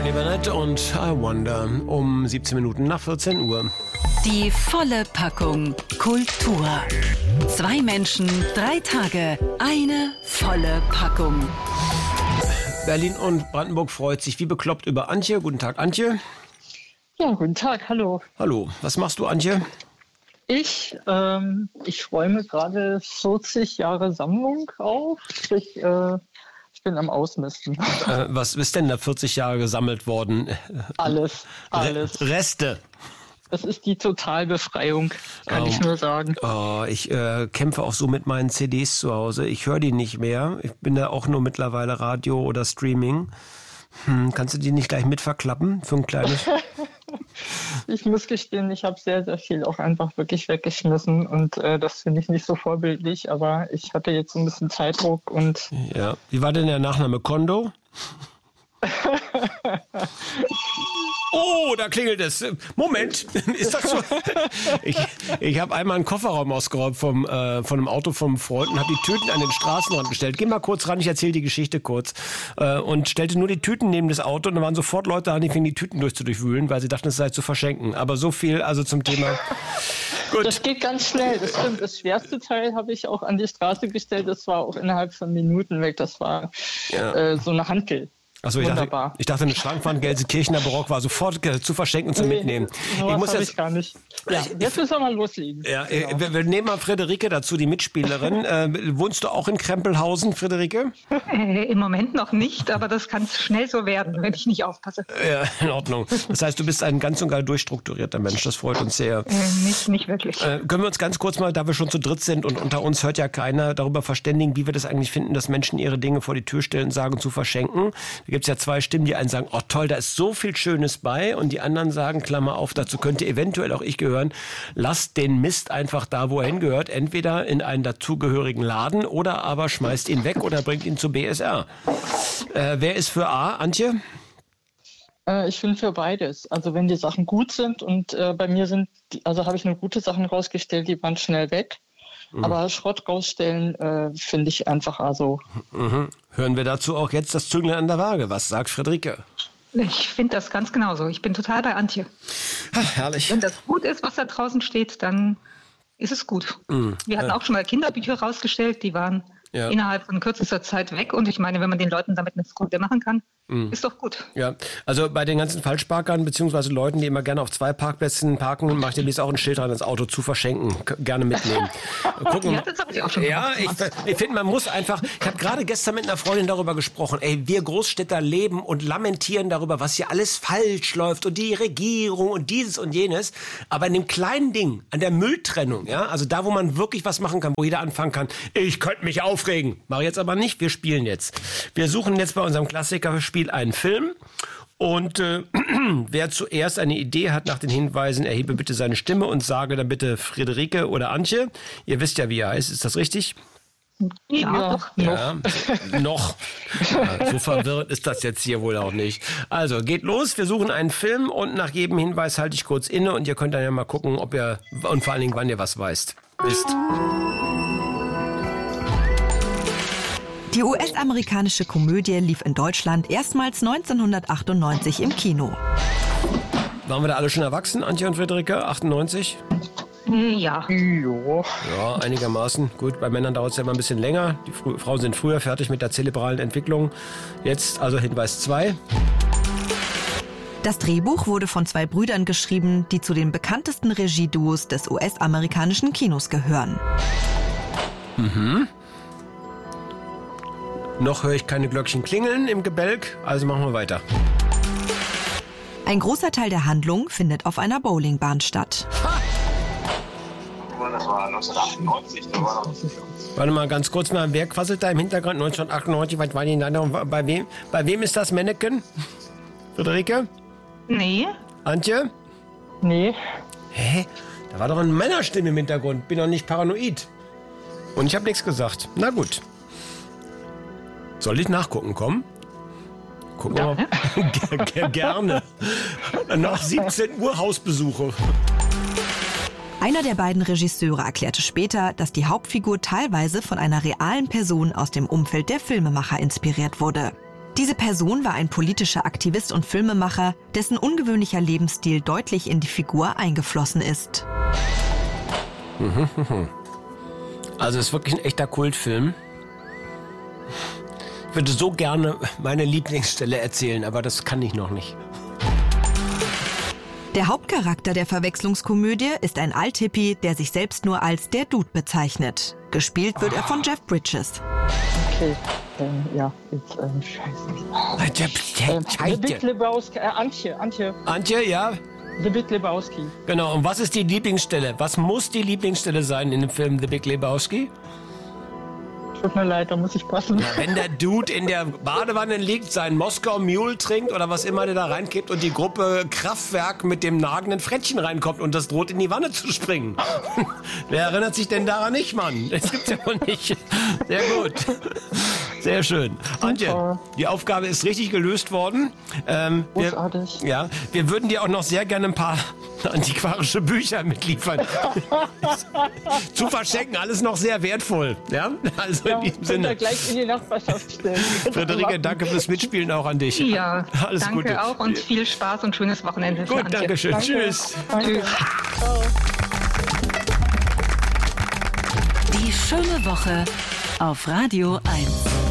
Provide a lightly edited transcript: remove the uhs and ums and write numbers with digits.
Tony Bennett und I Wonder um 17 Minuten nach 14 Uhr. Die volle Packung Kultur. 2 Menschen, 3 Tage, eine volle Packung. Berlin und Brandenburg freut sich wie bekloppt über Antje. Guten Tag, Antje. Ja, guten Tag, hallo. Hallo, was machst du, Antje? Ich räume gerade 40 Jahre Sammlung auf. Ich bin am Ausmisten. Was ist denn da 40 Jahre gesammelt worden? Alles. Reste. Das ist die Totalbefreiung, kann ich nur sagen. Ich kämpfe auch so mit meinen CDs zu Hause. Ich höre die nicht mehr. Ich bin da auch nur mittlerweile Radio oder Streaming. Kannst du die nicht gleich mit verklappen für ein kleines... Ich muss gestehen, ich habe sehr, sehr viel auch einfach wirklich weggeschmissen und das finde ich nicht so vorbildlich, aber ich hatte jetzt so ein bisschen Zeitdruck und... Ja, wie war denn der Nachname? Kondo? Oh, da klingelt es. Moment, ist das so? Ich habe einmal einen Kofferraum ausgeräumt von einem Auto vom Freund und habe die Tüten an den Straßenrand gestellt. Geh mal kurz ran, ich erzähle die Geschichte kurz. Und stellte nur die Tüten neben das Auto und dann waren sofort Leute da, die fingen die Tüten durchzuwühlen, weil sie dachten, es sei zu verschenken. Aber so viel also zum Thema... Gut. Das geht ganz schnell, das stimmt. Das schwerste Teil habe ich auch an die Straße gestellt. Das war auch innerhalb von Minuten weg. Das war so eine Hantel. Achso, ich dachte, eine Schrankwand Gelsenkirchener Barock war sofort zu verschenken und zu mitnehmen. Ich gar nicht. Ja, jetzt müssen wir mal loslegen. Ja, genau. Wir nehmen mal Friederike dazu, die Mitspielerin. Wohnst du auch in Krempelhausen, Friederike? Im Moment noch nicht, aber das kann schnell so werden, wenn ich nicht aufpasse. Ja, in Ordnung. Das heißt, du bist ein ganz und gar durchstrukturierter Mensch. Das freut uns sehr. Nicht wirklich. Können wir uns ganz kurz mal, da wir schon zu dritt sind und unter uns hört ja keiner, darüber verständigen, wie wir das eigentlich finden, dass Menschen ihre Dinge vor die Tür stellen und sagen, zu verschenken. Da gibt es ja 2 Stimmen, die einen sagen, oh toll, da ist so viel Schönes bei, und die anderen sagen, Klammer auf, dazu könnte eventuell auch ich gehören, lasst den Mist einfach da, wo er hingehört, entweder in einen dazugehörigen Laden oder aber schmeißt ihn weg oder bringt ihn zu BSR. Wer ist für A, Antje? Ich bin für beides. Also wenn die Sachen gut sind und bei mir habe ich nur gute Sachen rausgestellt, die waren schnell weg. Aber Schrott rausstellen finde ich einfach also. Hören wir dazu auch jetzt das Zünglein an der Waage. Was sagt Friederike? Ich finde das ganz genauso. Ich bin total bei Antje. Ach, herrlich. Wenn das gut ist, was da draußen steht, dann ist es gut. Wir hatten auch schon mal Kinderbücher rausgestellt, die waren innerhalb von kürzester Zeit weg. Und ich meine, wenn man den Leuten damit eine Freude machen kann, ist doch gut. Ja, also bei den ganzen Falschparkern beziehungsweise Leuten, die immer gerne auf 2 Parkplätzen parken, macht ihr auch ein Schild dran, das Auto zu verschenken. Gerne mitnehmen. Gucken. Ja, das habe ich auch schon gemacht. Ich finde, man muss einfach, ich habe gerade gestern mit einer Freundin darüber gesprochen, wir Großstädter leben und lamentieren darüber, was hier alles falsch läuft und die Regierung und dieses und jenes. Aber in dem kleinen Ding, an der Mülltrennung, also da, wo man wirklich was machen kann, wo jeder anfangen kann, ich könnte mich aufregen. Mache ich jetzt aber nicht, wir spielen jetzt. Wir suchen jetzt bei unserem Klassiker-Spiel einen Film. Und wer zuerst eine Idee hat nach den Hinweisen, erhebe bitte seine Stimme und sage dann bitte Friederike oder Antje. Ihr wisst ja, wie er heißt. Ist das richtig? Ja, noch. Ja, so verwirrt ist das jetzt hier wohl auch nicht. Also, geht los. Wir suchen einen Film und nach jedem Hinweis halte ich kurz inne und ihr könnt dann ja mal gucken, ob ihr und vor allen Dingen, wann ihr was wisst. Die US-amerikanische Komödie lief in Deutschland erstmals 1998 im Kino. Waren wir da alle schon erwachsen, Antje und Friederike? 98? Ja. Ja, einigermaßen. Gut, bei Männern dauert es ja immer ein bisschen länger. Die Frauen sind früher fertig mit der zerebralen Entwicklung. Jetzt also Hinweis 2. Das Drehbuch wurde von 2 Brüdern geschrieben, die zu den bekanntesten Regieduos des US-amerikanischen Kinos gehören. Noch höre ich keine Glöckchen klingeln im Gebälk, also machen wir weiter. Ein großer Teil der Handlung findet auf einer Bowlingbahn statt. Das war 1998. Warte mal ganz kurz mal, wer quasselt da im Hintergrund 1998? Was war die bei wem ist das Mannequin? Friederike? Nee. Antje? Nee. Hä? Da war doch eine Männerstimme im Hintergrund. Bin doch nicht paranoid. Und ich habe nichts gesagt. Na gut. Soll ich nachgucken kommen? Gucken wir mal. Gerne. Nach 17 Uhr Hausbesuche. Einer der beiden Regisseure erklärte später, dass die Hauptfigur teilweise von einer realen Person aus dem Umfeld der Filmemacher inspiriert wurde. Diese Person war ein politischer Aktivist und Filmemacher, dessen ungewöhnlicher Lebensstil deutlich in die Figur eingeflossen ist. Also es ist wirklich ein echter Kultfilm. Ich würde so gerne meine Lieblingsstelle erzählen, aber das kann ich noch nicht. Der Hauptcharakter der Verwechslungskomödie ist ein Althippie, der sich selbst nur als der Dude bezeichnet. Gespielt wird er von Jeff Bridges. Okay, ja, jetzt, scheiße. The Big Lebowski, Antje. Antje, ja? The Big Lebowski. Genau, und was ist die Lieblingsstelle? Was muss die Lieblingsstelle sein in dem Film The Big Lebowski? Tut mir leid, da muss ich passen. Ja, wenn der Dude in der Badewanne liegt, seinen Moskau Mule trinkt oder was immer der da reinkippt und die Gruppe Kraftwerk mit dem nagenden Frettchen reinkommt und das droht in die Wanne zu springen. Wer erinnert sich denn daran nicht, Mann? Das gibt's ja wohl nicht. Sehr gut. Sehr schön. Antje, die Aufgabe ist richtig gelöst worden. Großartig. Wir würden dir auch noch sehr gerne ein paar antiquarische Bücher mitliefern. Zu verschenken, alles noch sehr wertvoll. Ja? Also in diesem Sinne. Könnt ihr gleich in die Nachbarschaft stellen. Friederike, danke fürs Mitspielen auch an dich. Ja, alles danke Gute. Auch und viel Spaß und schönes Wochenende. Gut, danke schön. Danke. Tschüss. Danke. Tschüss. Ciao. Die schöne Woche auf Radio 1.